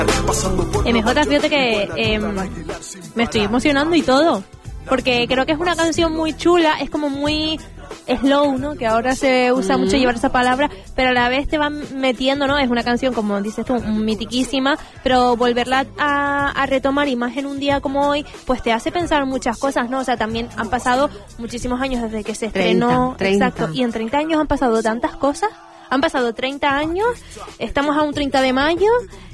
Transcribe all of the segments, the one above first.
MJ, fíjate que me estoy emocionando y todo, porque creo que es una canción muy chula, es como muy slow, ¿no? Que ahora se usa mucho llevar esa palabra, pero a la vez te van metiendo, ¿no? Es una canción, como dices tú, mitiquísima, pero volverla a retomar, y más en un día como hoy, pues te hace pensar muchas cosas, ¿no? O sea, también han pasado muchísimos años desde que se estrenó. 30. Exacto, y en 30 años han pasado tantas cosas. Han pasado 30 años, estamos a un 30 de mayo,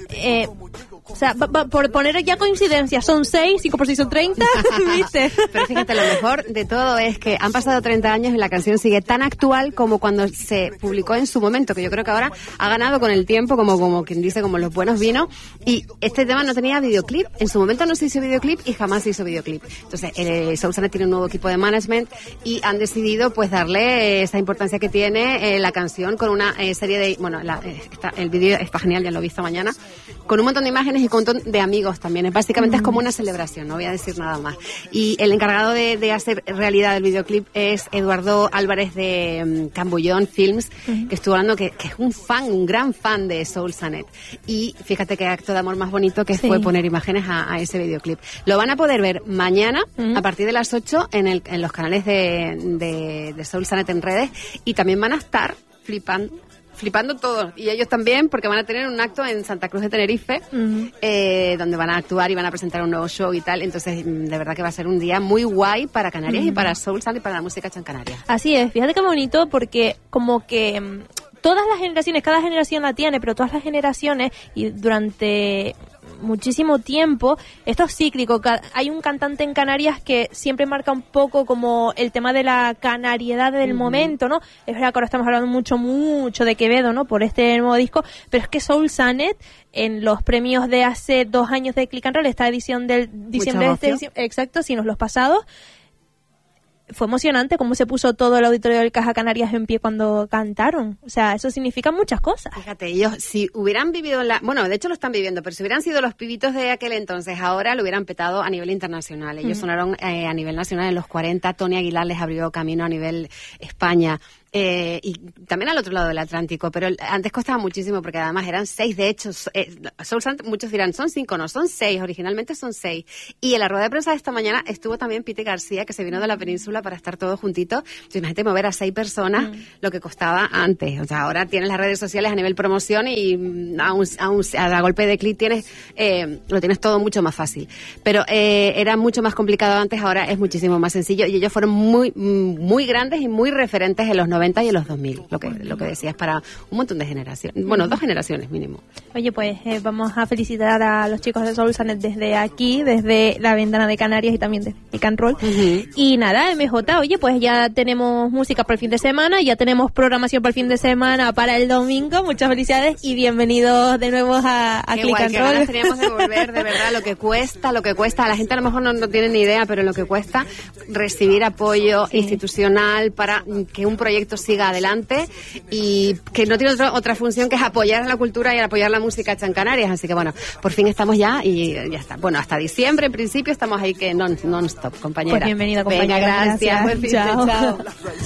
o sea, por poner ya coincidencias, son 6, 5 por 6 son 30, ¿viste? Pero fíjate, lo mejor de todo es que han pasado 30 años y la canción sigue tan actual como cuando se publicó en su momento, que yo creo que ahora ha ganado con el tiempo, como quien dice, como los buenos vinos, y este tema no tenía videoclip, en su momento no se hizo videoclip y jamás se hizo videoclip. Entonces, Soul Sunet tiene un nuevo equipo de management y han decidido pues darle esa importancia que tiene la canción con una serie de, bueno, el vídeo está genial, ya lo he visto mañana, con un montón de imágenes y con un montón de amigos también. Básicamente es como una celebración, no voy a decir nada más. Y el encargado de hacer realidad el videoclip es Eduardo Álvarez de Cambullón Films, que estuvo hablando que es un gran fan de Soul Sunet. Y fíjate qué acto de amor más bonito que fue poner imágenes a ese videoclip. Lo van a poder ver mañana a partir de las 8 en los canales de Soul Sunet en redes, y también van a estar flipando todo, y ellos también, porque van a tener un acto en Santa Cruz de Tenerife, donde van a actuar y van a presentar un nuevo show y tal. Entonces, de verdad que va a ser un día muy guay para Canarias y para Soul Sunet y para la música chancanaria. Así es, fíjate qué bonito, porque como que todas las generaciones, cada generación la tiene, pero todas las generaciones, y durante muchísimo tiempo, esto es cíclico. Hay un cantante en Canarias que siempre marca un poco como el tema de la canariedad del momento, ¿no? Es verdad que ahora estamos hablando mucho de Quevedo, ¿no? Por este nuevo disco, pero es que Soul Sunet, en los premios de hace 2 años de Click and Roll, esta edición del diciembre de esta edición, exacto, sino los pasados, fue emocionante cómo se puso todo el auditorio del Caja Canarias en pie cuando cantaron. O sea, eso significa muchas cosas. Fíjate, ellos si hubieran vivido bueno, de hecho lo están viviendo, pero si hubieran sido los pibitos de aquel entonces, ahora lo hubieran petado a nivel internacional. Ellos sonaron a nivel nacional en los 40, Tony Aguilar les abrió camino a nivel España. Y también al otro lado del Atlántico, pero antes costaba muchísimo porque además eran 6, de hecho, Soul Sunet, muchos dirán, son 5, no, son 6, originalmente son 6. Y en la rueda de prensa de esta mañana estuvo también Pete García, que se vino de la península para estar todos juntitos. Entonces, imagínate mover a 6 personas lo que costaba antes. O sea, ahora tienes las redes sociales a nivel promoción y a golpe de clic lo tienes todo mucho más fácil. Pero era mucho más complicado antes, ahora es muchísimo más sencillo, y ellos fueron muy grandes y muy referentes en los 90 y en los 2000, lo que decías, para un montón de generaciones, bueno, 2 generaciones mínimo. Oye, pues vamos a felicitar a los chicos de Soul Sunet desde aquí, desde la Ventana de Canarias y también de Click and Roll. Y nada, MJ, oye, pues ya tenemos música para el fin de semana, ya tenemos programación para el fin de semana, para el domingo. Muchas felicidades y bienvenidos de nuevo a Click and Roll. Teníamos de volver, de verdad, lo que cuesta, a la gente a lo mejor no tiene ni idea, pero lo que cuesta recibir apoyo institucional para que un proyecto siga adelante, y que no tiene otra función que es apoyar a la cultura y apoyar la música hecha en Canarias. Así que bueno, por fin estamos ya, y ya está. Bueno, hasta diciembre en principio estamos ahí que non-stop, compañera. Pues bienvenida, compañera. Venga, gracias. Buen fin, chao.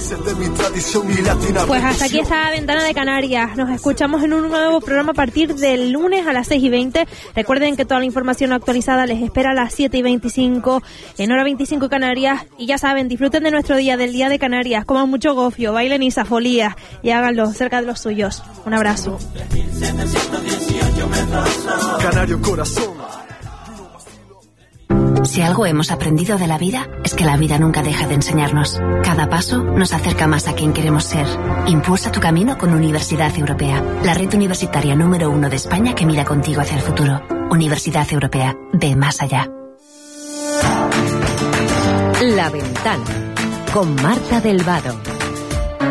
Pues hasta aquí está Ventana de Canarias. Nos escuchamos en un nuevo programa a partir del lunes a las 6:20. Recuerden que toda la información actualizada les espera a las 7:25 en hora 25 Canarias. Y ya saben, disfruten de nuestro día, del Día de Canarias. Coman mucho gofio, bailen isafolía y háganlo cerca de los suyos. Un abrazo. Canario corazón. Si algo hemos aprendido de la vida, es que la vida nunca deja de enseñarnos. Cada paso nos acerca más a quien queremos ser. Impulsa tu camino con Universidad Europea, la red universitaria número 1 de España que mira contigo hacia el futuro. Universidad Europea, ve más allá. La Ventana, con Marta del Vado.